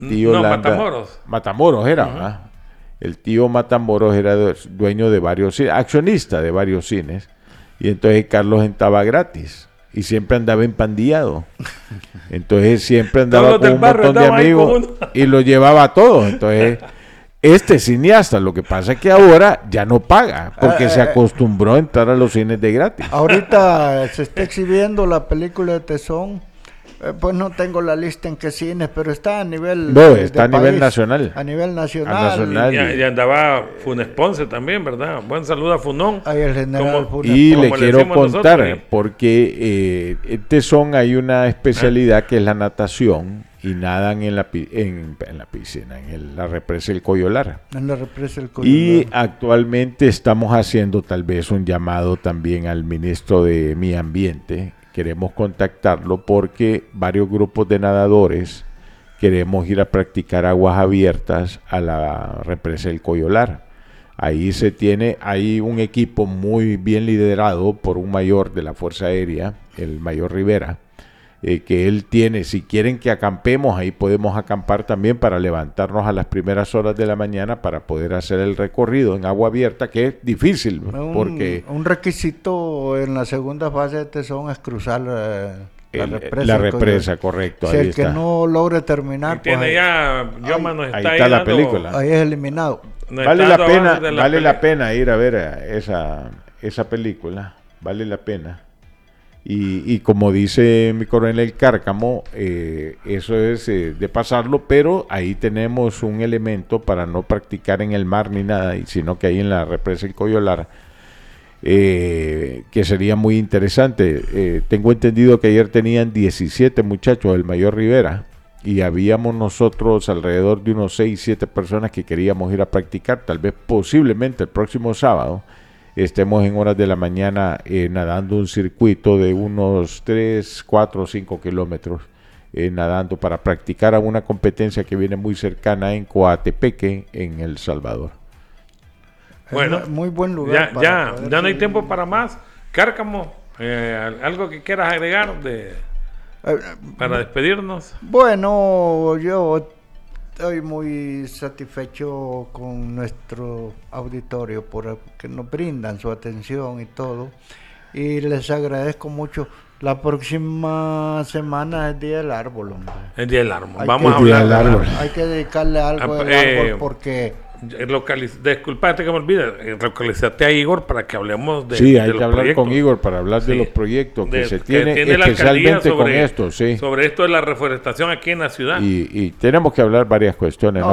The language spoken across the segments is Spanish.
tío No, Landa, Matamoros era, ¿verdad? El tío Matamoros era dueño de varios cines, accionista de varios cines, y entonces Carlos entraba gratis y siempre andaba empandillado. Entonces siempre andaba con un montón de amigos y lo llevaba a todos. Entonces, este cineasta, lo que pasa es que ahora ya no paga porque se acostumbró a entrar a los cines de gratis. Ahorita se está exhibiendo la película de Tesón. Pues no tengo la lista en qué cines, pero está a nivel está a nivel nacional. A nivel nacional. Y andaba Funes Ponce también, ¿verdad? Buen saludo a Funón. Ahí el general Funes. Y le quiero contar, porque en Tesón hay una especialidad que es la natación, y nadan en la piscina, en la represa El Coyolar. En la represa El Coyolar. Y actualmente estamos haciendo tal vez un llamado también al ministro de Medio Ambiente. Queremos contactarlo porque varios grupos de nadadores queremos ir a practicar aguas abiertas a la represa El Coyolar. Ahí hay un equipo muy bien liderado por un mayor de la Fuerza Aérea, el mayor Rivera, que él tiene. Si quieren que acampemos, ahí podemos acampar también para levantarnos a las primeras horas de la mañana para poder hacer el recorrido en agua abierta, que es difícil. Porque un requisito en la segunda fase de Tesón es cruzar la represa, correcto. Si el que no logre terminar, pues ahí está la película. Ahí es eliminado. Vale la pena ir a ver esa película. Vale la pena. Y como dice mi coronel Cárcamo, eso es de pasarlo, pero ahí tenemos un elemento para no practicar en el mar ni nada, sino que ahí en la represa El Coyolar, que sería muy interesante. Tengo entendido que ayer tenían 17 muchachos del mayor Rivera, y habíamos nosotros alrededor de unos 6, 7 personas que queríamos ir a practicar. Tal vez posiblemente el próximo sábado estemos en horas de la mañana nadando un circuito de unos 3, 4, 5 kilómetros, nadando para practicar a una competencia que viene muy cercana en Coatepeque, en El Salvador. Bueno, muy buen lugar. Ya no hay tiempo para más. Cárcamo, algo que quieras agregar para despedirnos. Bueno, yo estoy muy satisfecho con nuestro auditorio porque nos brindan su atención y todo, y les agradezco mucho. La próxima semana es Día del Árbol, hombre. El Día del Árbol. Vamos a hablar del árbol. Hay que dedicarle algo al árbol porque... Disculpate que me olvide, localizate a Igor para que hablemos de Sí, hay de que hablar proyectos. Con Igor para hablar de los proyectos que se tiene la especialmente con esto, sí. Sobre esto de la reforestación aquí en la ciudad. Y tenemos que hablar varias cuestiones,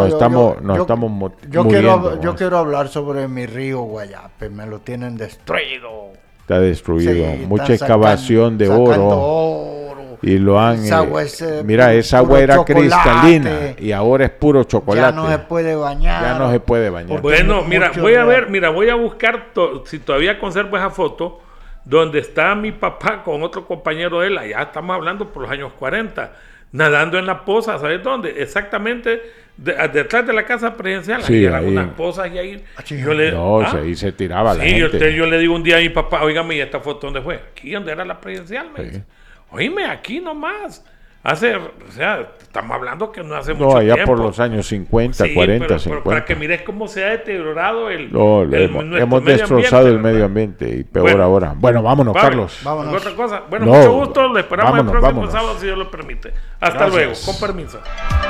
yo quiero hablar sobre mi río Guayape, me lo tienen destruido. Está destruido, mucha excavación de oro. Y lo han... mira, esa agua era cristalina y ahora es puro chocolate. Ya no se puede bañar. Bueno, voy a buscar si todavía conservo esa foto donde está mi papá con otro compañero de él. Allá estamos hablando por los años 40, nadando en la poza, ¿sabes dónde? Exactamente detrás de la casa presidencial. Sí, ahí eran unas pozas y ahí... ahí se tiraba la gente. Yo le digo un día a mi papá, óigame, ¿y esta foto dónde fue? Aquí donde era la presidencial, me dice. Oíme, aquí nomás. Estamos hablando que no hace mucho tiempo. No, allá por los años 50, 40, 50. Para que mires cómo se ha deteriorado hemos destrozado el medio ambiente y peor ahora. Bueno, vámonos, Carlos. Vámonos. Otra cosa. Bueno, mucho gusto. Le esperamos el próximo sábado, si Dios lo permite. Hasta luego. Con permiso.